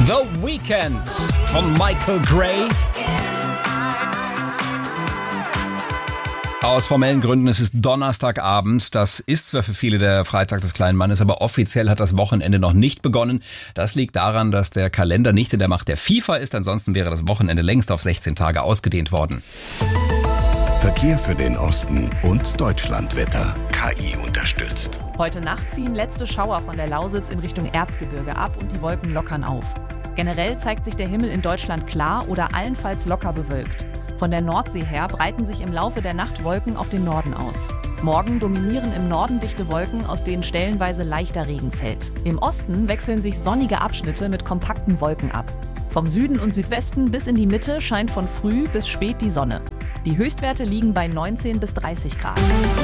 The Weeknd von Michael Gray. Aus formellen Gründen, es ist Donnerstagabend. Das ist zwar für viele der Freitag des kleinen Mannes, aber offiziell hat das Wochenende noch nicht begonnen. Das liegt daran, dass der Kalender nicht in der Macht der FIFA ist. Ansonsten wäre das Wochenende längst auf 16 Tage ausgedehnt worden. Verkehr für den Osten und Deutschlandwetter. KI unterstützt. Heute Nacht ziehen letzte Schauer von der Lausitz in Richtung Erzgebirge ab und die Wolken lockern auf. Generell zeigt sich der Himmel in Deutschland klar oder allenfalls locker bewölkt. Von der Nordsee her breiten sich im Laufe der Nacht Wolken auf den Norden aus. Morgen dominieren im Norden dichte Wolken, aus denen stellenweise leichter Regen fällt. Im Osten wechseln sich sonnige Abschnitte mit kompakten Wolken ab. Vom Süden und Südwesten bis in die Mitte scheint von früh bis spät die Sonne. Die Höchstwerte liegen bei 19 bis 30 Grad.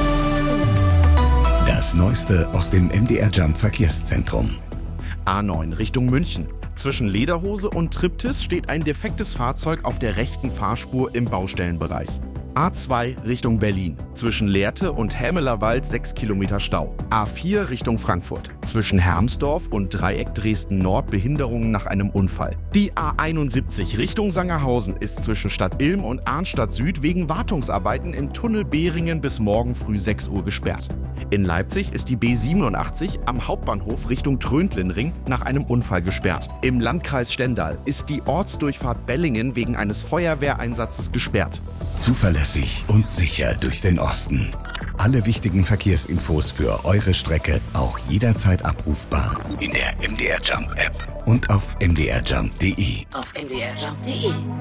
Das Neueste aus dem MDR Jump Verkehrszentrum. A9 Richtung München. Zwischen Lederhose und Triptis steht ein defektes Fahrzeug auf der rechten Fahrspur im Baustellenbereich. A2 Richtung Berlin. Zwischen Lehrte und Hämelerwald 6 Kilometer Stau. A4 Richtung Frankfurt. Zwischen Hermsdorf und Dreieck Dresden-Nord Behinderungen nach einem Unfall. Die A71 Richtung Sangerhausen ist zwischen Stadt Ilm und Arnstadt Süd wegen Wartungsarbeiten im Tunnel Behringen bis morgen früh 6 Uhr gesperrt. In Leipzig ist die B87 am Hauptbahnhof Richtung Tröndlenring nach einem Unfall gesperrt. Im Landkreis Stendal ist die Ortsdurchfahrt Bellingen wegen eines Feuerwehreinsatzes gesperrt. Zuverlässig und sicher durch den Osten. Alle wichtigen Verkehrsinfos für eure Strecke auch jederzeit abrufbar in der MDR Jump App und auf mdrjump.de. Auf mdrjump.de.